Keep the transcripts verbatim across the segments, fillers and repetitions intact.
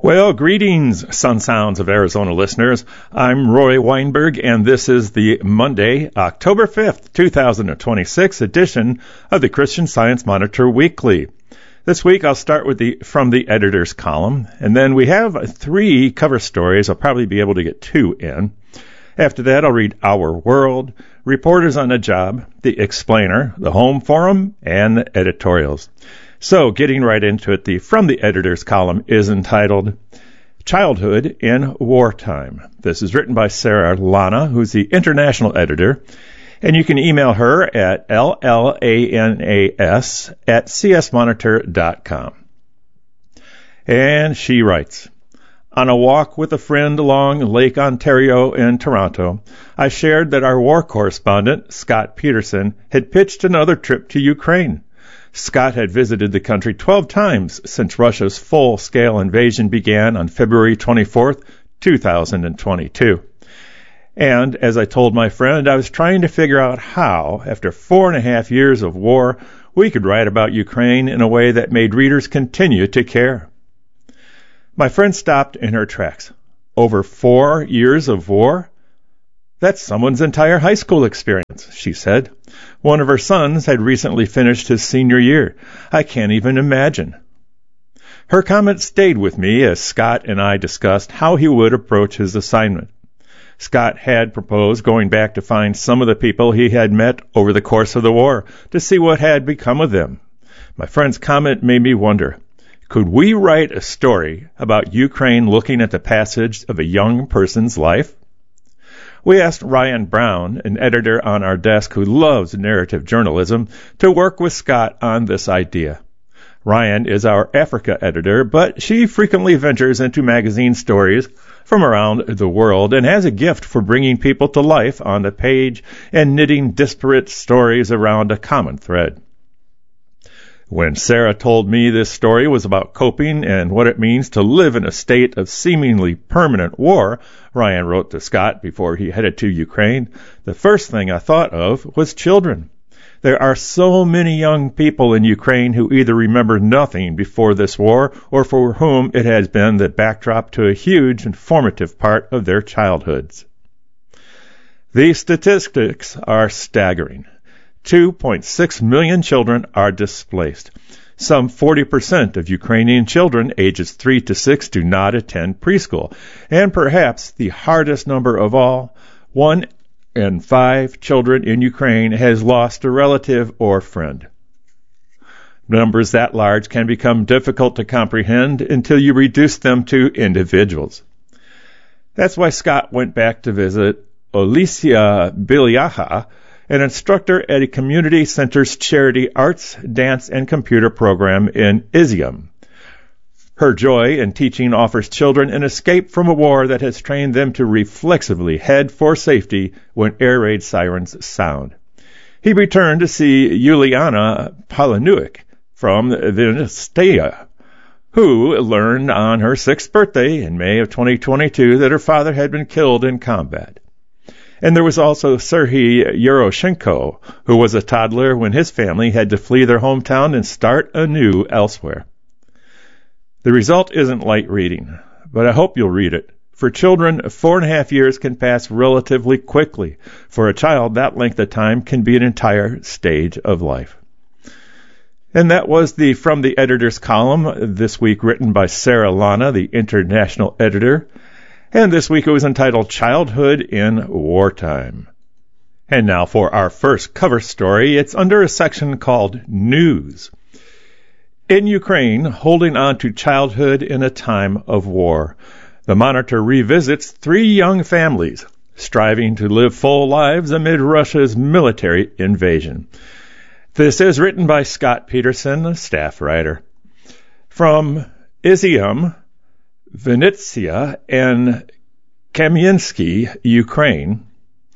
Well, greetings, Sun Sounds of Arizona listeners. I'm Roy Weinberg, and this is the Monday, October fifth, twenty twenty-six edition of the Christian Science Monitor Weekly. This week, I'll start with the From the Editor's column, and then we have three cover stories. I'll probably be able to get two in. After that, I'll read Our World, Reporters on the Job, The Explainer, the Home Forum, and the editorials. So, getting right into it, the From the Editor's column is entitled Childhood in Wartime. This is written by Sarah Lana, who's the international editor, and you can email her at L-L-A-N-A-S at c s monitor dot com. And she writes, on a walk with a friend along Lake Ontario in Toronto, I shared that our war correspondent, Scott Peterson, had pitched another trip to Ukraine. Scott had visited the country twelve times since Russia's full-scale invasion began on February twenty-fourth, two thousand twenty-two. And, as I told my friend, I was trying to figure out how, after four and a half years of war, we could write about Ukraine in a way that made readers continue to care. My friend stopped in her tracks. Over four years of war? That's someone's entire high school experience, she said. One of her sons had recently finished his senior year. I can't even imagine. Her comment stayed with me as Scott and I discussed how he would approach his assignment. Scott had proposed going back to find some of the people he had met over the course of the war to see what had become of them. My friend's comment made me wonder, could we write a story about Ukraine looking at the passage of a young person's life? We asked Ryan Brown, an editor on our desk who loves narrative journalism, to work with Scott on this idea. Ryan is our Africa editor, but she frequently ventures into magazine stories from around the world and has a gift for bringing people to life on the page and knitting disparate stories around a common thread. When Sarah told me this story was about coping and what it means to live in a state of seemingly permanent war, Ryan wrote to Scott before he headed to Ukraine, the first thing I thought of was children. There are so many young people in Ukraine who either remember nothing before this war or for whom it has been the backdrop to a huge and formative part of their childhoods. These statistics are staggering. two point six million children are displaced. Some forty percent of Ukrainian children ages three to six do not attend preschool. And perhaps the hardest number of all, one in five children in Ukraine has lost a relative or friend. Numbers that large can become difficult to comprehend until you reduce them to individuals. That's why Scott went back to visit Alicia Bilyaha, an instructor at a community center's charity arts, dance, and computer program in Izium. Her joy in teaching offers children an escape from a war that has trained them to reflexively head for safety when air raid sirens sound. He returned to see Yuliana Palanuik from Vinestia, who learned on her sixth birthday in May of twenty twenty-two that her father had been killed in combat. And there was also Serhiy Yeroshenko, who was a toddler when his family had to flee their hometown and start anew elsewhere. The result isn't light reading, but I hope you'll read it. For children, four and a half years can pass relatively quickly. For a child, that length of time can be an entire stage of life. And that was the From the Editor's column, this week written by Sarah Lana, the international editor. And this week it was entitled Childhood in Wartime. And now for our first cover story. It's under a section called News. In Ukraine, holding on to childhood in a time of war. The Monitor revisits three young families striving to live full lives amid Russia's military invasion. This is written by Scott Peterson, a staff writer. From Izium, Vinnytsia, and Kamensky, Ukraine.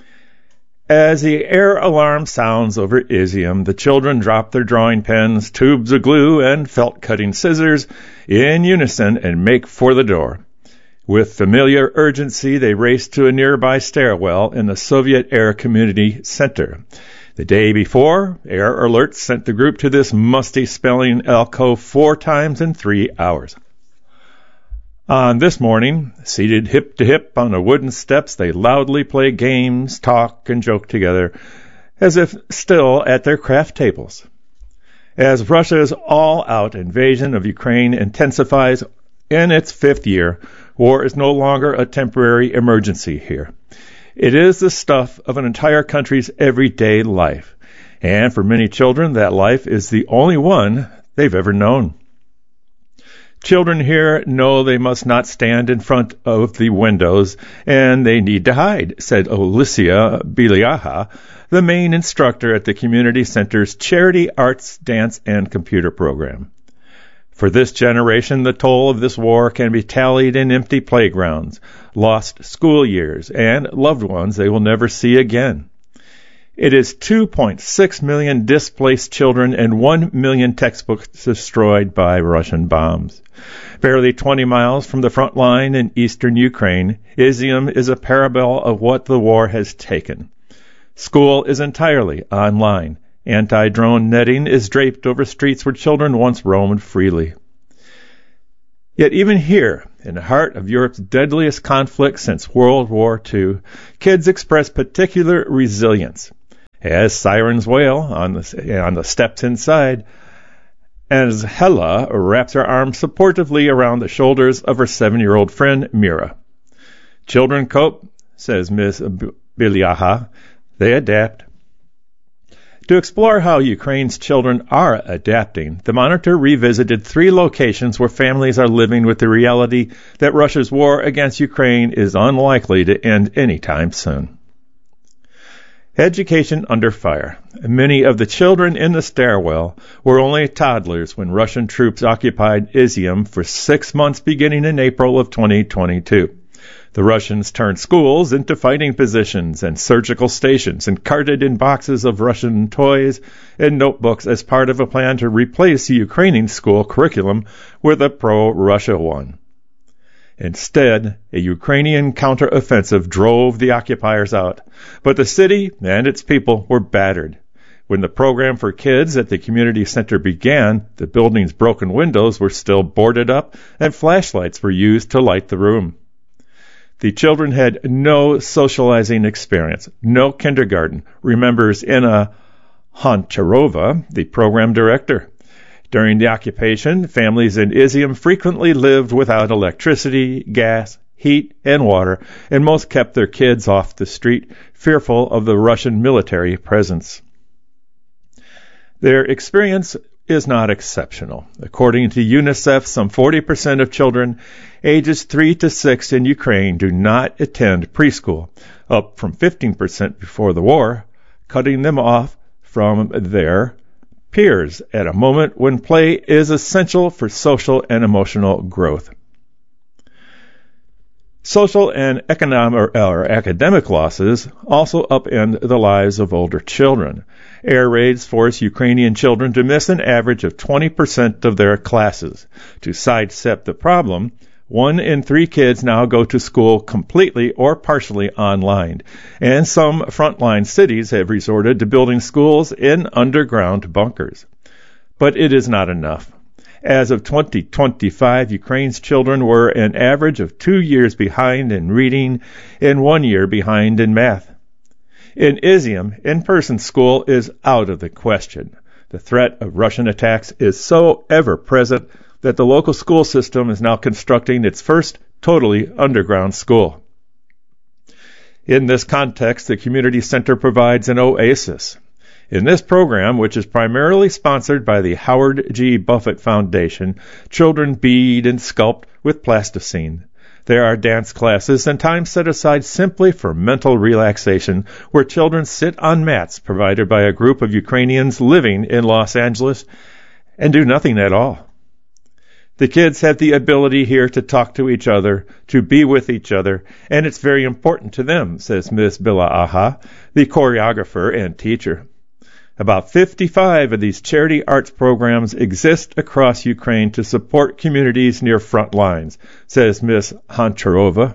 As the air alarm sounds over Izium, the children drop their drawing pens, tubes of glue, and felt-cutting scissors in unison and make for the door. With familiar urgency, they race to a nearby stairwell in the Soviet-era community center. The day before, Air Alert sent the group to this musty-smelling alcove four times in three hours. On this morning, seated hip to hip on the wooden steps, they loudly play games, talk, and joke together, as if still at their craft tables. As Russia's all-out invasion of Ukraine intensifies in its fifth year, war is no longer a temporary emergency here. It is the stuff of an entire country's everyday life, and for many children, that life is the only one they've ever known. Children here know they must not stand in front of the windows, and they need to hide, said Alicia Biliaha, the main instructor at the community center's Charity Arts, Dance, and Computer program. For this generation, the toll of this war can be tallied in empty playgrounds, lost school years, and loved ones they will never see again. It is two point six million displaced children and one million textbooks destroyed by Russian bombs. Barely twenty miles from the front line in eastern Ukraine, Izium is a parable of what the war has taken. School is entirely online. Anti-drone netting is draped over streets where children once roamed freely. Yet even here, in the heart of Europe's deadliest conflict since World War Two, kids express particular resilience. As sirens wail on the, on the steps inside, as Hella wraps her arms supportively around the shoulders of her seven-year-old friend, Mira. Children cope, says Miss Biliaha. They adapt. To explore how Ukraine's children are adapting, the Monitor revisited three locations where families are living with the reality that Russia's war against Ukraine is unlikely to end anytime soon. Education under fire. Many of the children in the stairwell were only toddlers when Russian troops occupied Izium for six months beginning in April of twenty twenty-two. The Russians turned schools into fighting positions and surgical stations and carted in boxes of Russian toys and notebooks as part of a plan to replace the Ukrainian school curriculum with a pro-Russia one. Instead, a Ukrainian counteroffensive drove the occupiers out, but the city and its people were battered. When the program for kids at the community center began, the building's broken windows were still boarded up and flashlights were used to light the room. The children had no socializing experience, no kindergarten, remembers Inna Honcharova, the program director. During the occupation, families in Izium frequently lived without electricity, gas, heat, and water, and most kept their kids off the street, fearful of the Russian military presence. Their experience is not exceptional. According to UNICEF, some forty percent of children ages three to six in Ukraine do not attend preschool, up from fifteen percent before the war, cutting them off from their peers at a moment when play is essential for social and emotional growth. Social and economic or academic losses also upend the lives of older children. Air raids force Ukrainian children to miss an average of twenty percent of their classes. To sidestep the problem, one in three kids now go to school completely or partially online, and some frontline cities have resorted to building schools in underground bunkers. But it is not enough. As of twenty twenty-five, Ukraine's children were an average of two years behind in reading and one year behind in math. In Izium, in-person school is out of the question. The threat of Russian attacks is so ever-present that the local school system is now constructing its first totally underground school. In this context, the community center provides an oasis. In this program, which is primarily sponsored by the Howard G. Buffett Foundation, children bead and sculpt with plasticine. There are dance classes and time set aside simply for mental relaxation, where children sit on mats provided by a group of Ukrainians living in Los Angeles and do nothing at all. The kids have the ability here to talk to each other, to be with each other, and it's very important to them, says Miz Biliaha, the choreographer and teacher. About fifty-five of these charity arts programs exist across Ukraine to support communities near front lines, says Miz Honcharova.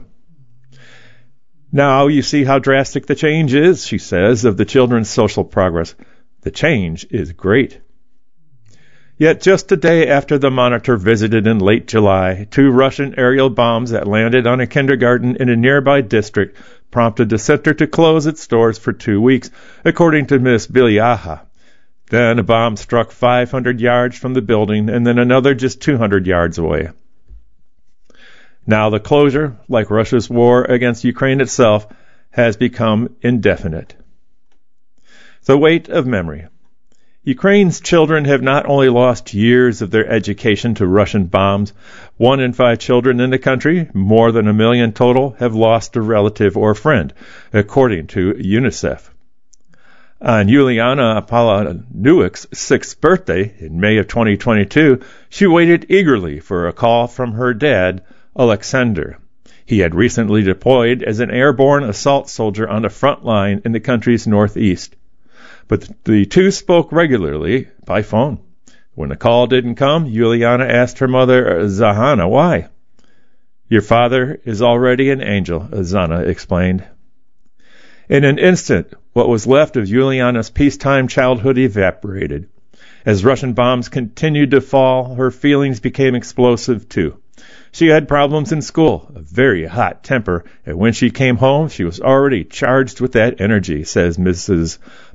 Now you see how drastic the change is, she says, of the children's social progress. The change is great. Yet just a day after the Monitor visited in late July, two Russian aerial bombs that landed on a kindergarten in a nearby district prompted the center to close its doors for two weeks, according to Miss Bilyaha. Then a bomb struck five hundred yards from the building, and then another just two hundred yards away. Now the closure, like Russia's war against Ukraine itself, has become indefinite. The weight of memory. Ukraine's children have not only lost years of their education to Russian bombs. One in five children in the country, more than a million total, have lost a relative or friend, according to UNICEF. On Yuliana Palahniuk's sixth birthday, in May of twenty twenty-two, she waited eagerly for a call from her dad, Alexander. He had recently deployed as an airborne assault soldier on the front line in the country's northeast. But the two spoke regularly by phone. When the call didn't come, Yuliana asked her mother, Zahana, why? Your father is already an angel, Zana explained. In an instant, what was left of Yuliana's peacetime childhood evaporated. As Russian bombs continued to fall, her feelings became explosive too. She had problems in school, a very hot temper, and when she came home, she was already charged with that energy, says Missus